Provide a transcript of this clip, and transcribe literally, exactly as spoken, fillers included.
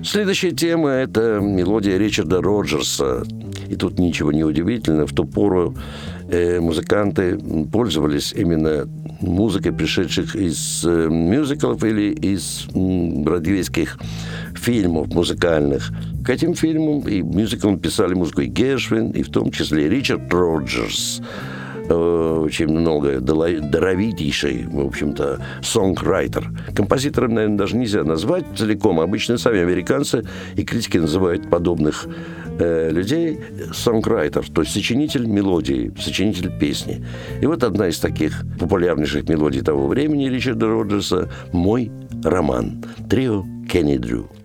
Следующая тема – это мелодия Ричарда Роджерса. И тут ничего не удивительного. В ту пору э, музыканты пользовались именно музыкой, пришедших из э, мюзиклов или из м, бродвейских фильмов музыкальных. К этим фильмам и мюзиклам писали музыку и Гершвин, и в том числе Ричард Роджерс. Очень много даровитейший, в общем-то, сонграйтер. Композитором, наверное, даже нельзя назвать целиком. Обычно сами американцы и критики называют подобных э, людей сонграйтер, то есть сочинитель мелодии, сочинитель песни. И вот одна из таких популярнейших мелодий того времени Ричарда Роджерса «Мой роман». Трио Кенни Дрю.